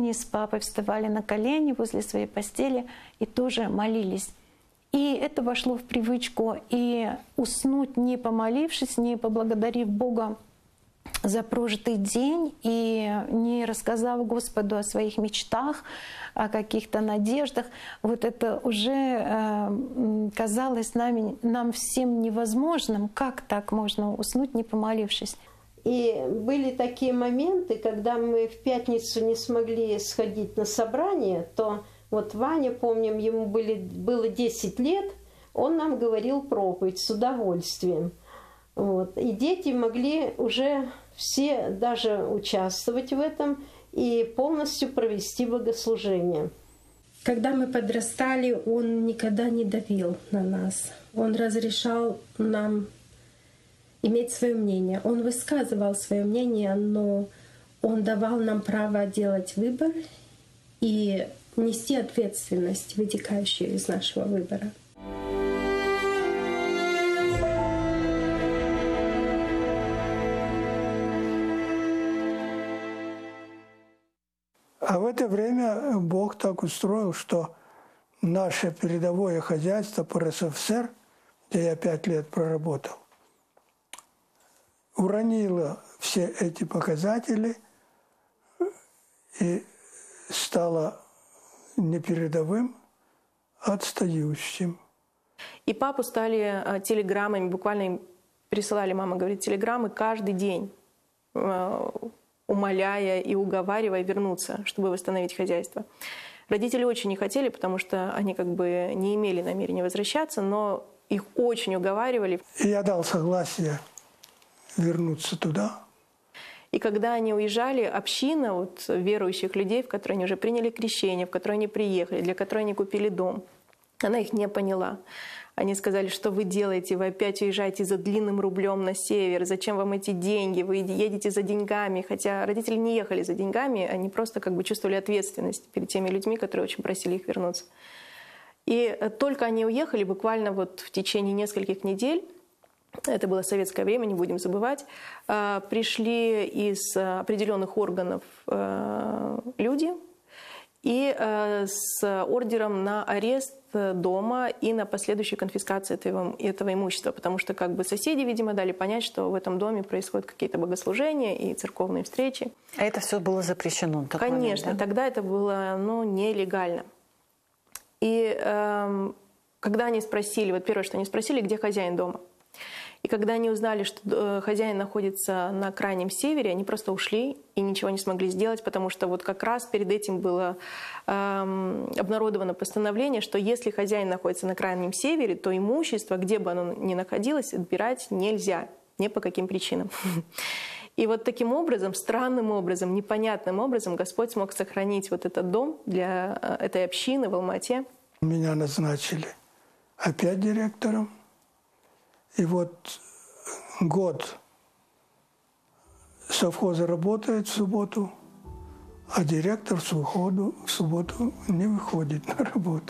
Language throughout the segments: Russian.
они с папой вставали на колени возле своей постели и тоже молились. И это вошло в привычку. И уснуть, не помолившись, не поблагодарив Бога за прожитый день и не рассказав Господу о своих мечтах, о каких-то надеждах, вот это уже казалось нам всем невозможным. Как так можно уснуть, не помолившись? И были такие моменты, когда мы в пятницу не смогли сходить на собрание, то вот Ваня, помним, ему было 10 лет, он нам говорил проповедь с удовольствием. Вот. И дети могли уже все даже участвовать в этом и полностью провести богослужение. Когда мы подрастали, он никогда не давил на нас. Он разрешал нам иметь свое мнение. Он высказывал свое мнение, но он давал нам право делать выбор и нести ответственность, вытекающую из нашего выбора. А в это время Бог так устроил, что наше передовое хозяйство по РСФСР, где я 5 лет проработал, уронило все эти показатели и стало не передовым, а отстающим. И папу стали телеграммами, буквально им присылали, мама говорит, телеграммы каждый день, умоляя и уговаривая вернуться, чтобы восстановить хозяйство. Родители очень не хотели, потому что они как бы не имели намерения возвращаться, но их очень уговаривали. И я дал согласие вернуться туда. И когда они уезжали, община вот, верующих людей, в которые они уже приняли крещение, в которые они приехали, для которой они купили дом, она их не поняла. Они сказали, что вы делаете, вы опять уезжаете за длинным рублем на север, зачем вам эти деньги, вы едете за деньгами. Хотя родители не ехали за деньгами, они просто как бы чувствовали ответственность перед теми людьми, которые очень просили их вернуться. И только они уехали, буквально вот в течение нескольких недель, это было советское время, не будем забывать, пришли из определенных органов люди и с ордером на арест дома и на последующую конфискацию этого имущества, потому что как бы соседи, видимо, дали понять, что в этом доме происходят какие-то богослужения и церковные встречи. А это все было запрещено? Конечно, момент, да? Тогда это было нелегально. И когда они спросили, вот первое, что они спросили, где хозяин дома. И когда они узнали, что хозяин находится на крайнем севере, они просто ушли и ничего не смогли сделать, потому что вот как раз перед этим было обнародовано постановление, что если хозяин находится на крайнем севере, то имущество, где бы оно ни находилось, отбирать нельзя, ни по каким причинам. И вот таким образом, странным образом, непонятным образом Господь смог сохранить вот этот дом для этой общины в Алма-Ате. Меня назначили опять директором. И вот год совхоза работает в субботу, а директор в субботу не выходит на работу.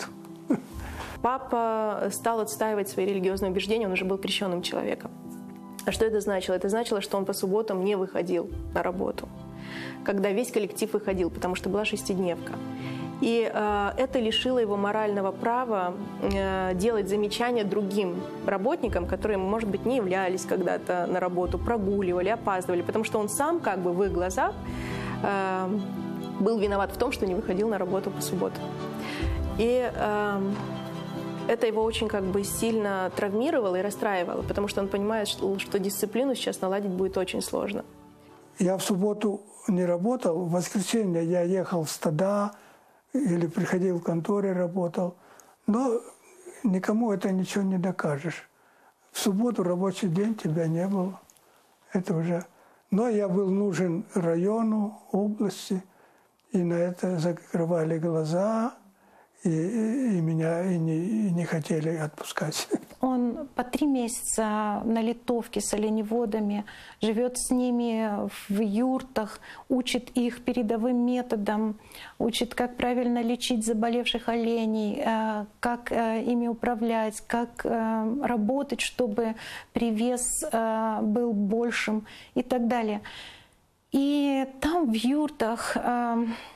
Папа стал отстаивать свои религиозные убеждения, он уже был крещенным человеком. А что это значило? Это значило, что он по субботам не выходил на работу, когда весь коллектив выходил, потому что была шестидневка. И это лишило его морального права делать замечания другим работникам, которые, может быть, не являлись когда-то на работу, прогуливали, опаздывали, потому что он сам как бы в их глазах был виноват в том, что не выходил на работу по субботам. И это его очень как бы сильно травмировало и расстраивало, потому что он понимает, что дисциплину сейчас наладить будет очень сложно. Я в субботу не работал, в воскресенье я ехал в стада, или приходил в конторе, работал. Но никому это ничего не докажешь. В субботу рабочий день тебя не было. Это уже... Но я был нужен району, области, и на это закрывали глаза, и меня и не хотели отпускать. Он по 3 месяца на литовке с оленеводами, живет с ними в юртах, учит их передовым методам, учит, как правильно лечить заболевших оленей, как ими управлять, как работать, чтобы привес был большим и так далее. И там в юртах